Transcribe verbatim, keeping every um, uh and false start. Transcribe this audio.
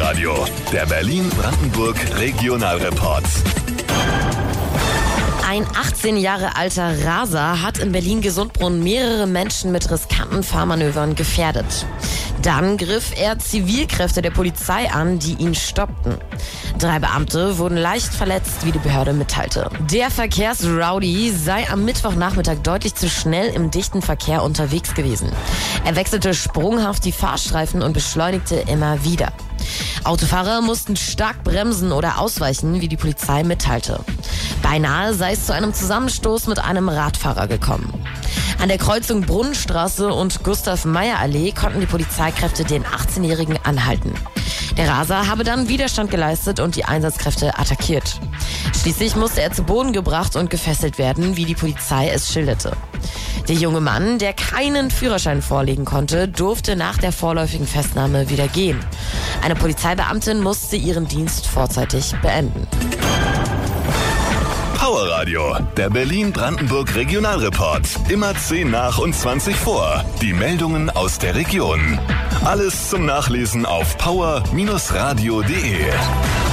Powerradio, der Berlin-Brandenburg Regionalreport. Ein achtzehn Jahre alter Raser hat in Berlin-Gesundbrunnen mehrere Menschen mit riskanten Fahrmanövern gefährdet. Dann griff er Zivilkräfte der Polizei an, die ihn stoppten. Drei Beamte wurden leicht verletzt, wie die Behörde mitteilte. Der Verkehrsrowdy sei am Mittwochnachmittag deutlich zu schnell im dichten Verkehr unterwegs gewesen. Er wechselte sprunghaft die Fahrstreifen und beschleunigte immer wieder. Autofahrer mussten stark bremsen oder ausweichen, wie die Polizei mitteilte. Beinahe sei es zu einem Zusammenstoß mit einem Radfahrer gekommen. An der Kreuzung Brunnenstraße und Gustav-Meyer-Allee konnten die Polizeikräfte den achtzehnjährigen anhalten. Der Raser habe dann Widerstand geleistet und die Einsatzkräfte attackiert. Schließlich musste er zu Boden gebracht und gefesselt werden, wie die Polizei es schilderte. Der junge Mann, der keinen Führerschein vorlegen konnte, durfte nach der vorläufigen Festnahme wieder gehen. Eine Polizeibeamtin musste ihren Dienst vorzeitig beenden. Powerradio, der Berlin-Brandenburg Regionalreport. Immer zehn nach und zwanzig vor. Die Meldungen aus der Region. Alles zum Nachlesen auf power Bindestrich radio punkt de.